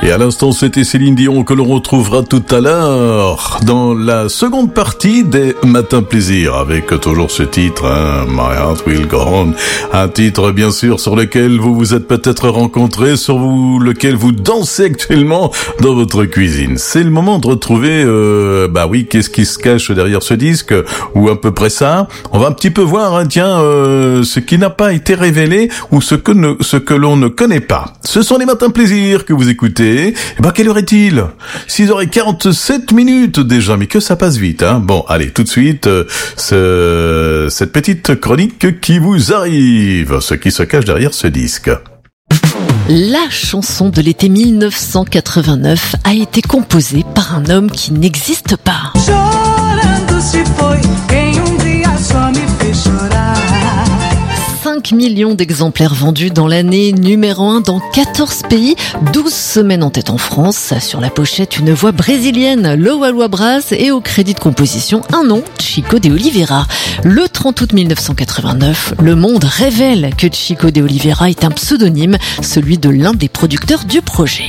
Et à l'instant, c'était Céline Dion que l'on retrouvera tout à l'heure dans la seconde partie des Matins Plaisir avec toujours ce titre, My Heart Will Go On. Un titre, bien sûr, sur lequel vous vous êtes peut-être rencontrés, sur lequel vous dansez actuellement dans votre cuisine. C'est le moment de retrouver, qu'est-ce qui se cache derrière ce disque, ou à peu près ça. On va un petit peu voir, ce qui n'a pas été révélé, ou ce que l'on ne connaît pas. Ce sont les Matins Plaisir que vous écoutez. Quelle heure est-il ? 6h47 déjà, mais que ça passe vite, hein. Bon, allez, tout de suite, cette petite chronique qui vous arrive, ce qui se cache derrière ce disque. La chanson de l'été 1989 a été composée par un homme qui n'existe pas. 5 millions d'exemplaires vendus dans l'année, numéro 1 dans 14 pays, 12 semaines en tête en France. Sur la pochette, une voix brésilienne, Loa Brás, et au crédit de composition, un nom, Chico de Oliveira. Le 30 août 1989, Le Monde révèle que Chico de Oliveira est un pseudonyme, celui de l'un des producteurs du projet.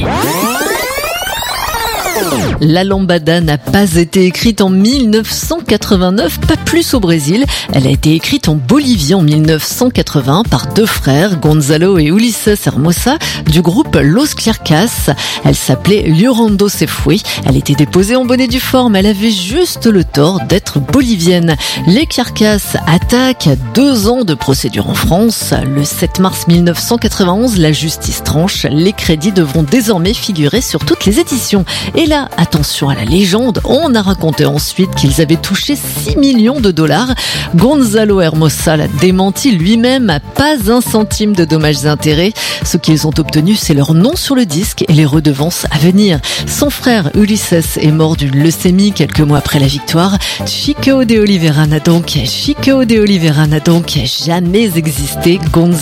La lambada n'a pas été écrite en 1989, pas plus au Brésil. Elle a été écrite en Bolivie en 1980 par deux frères, Gonzalo et Ulises Hermosa, du groupe Los Clercas. Elle s'appelait Llorando Se Fue. Elle était déposée en bonnet due forme. Elle avait juste le tort d'être bolivienne. Les Clercas attaquent 2 ans de procédure en France. Le 7 mars 1991, la justice tranche. Les crédits devront désormais figurer sur toutes les éditions. Et là, attention à la légende, on a raconté ensuite qu'ils avaient touché 6 millions de dollars. Gonzalo Hermosa l'a démenti lui-même, pas un centime de dommages et intérêts. Ce qu'ils ont obtenu, c'est leur nom sur le disque et les redevances à venir. Son frère Ulises est mort d'une leucémie quelques mois après la victoire. Chico de Oliveira n'a donc jamais existé.